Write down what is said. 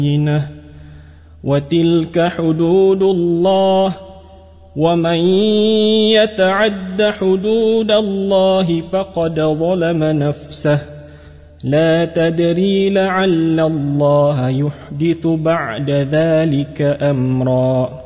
وتلك حدود الله ومن يتعد حدود الله فقد ظلم نفسه لا تدري لعل الله يحدث بعد ذلك أمرا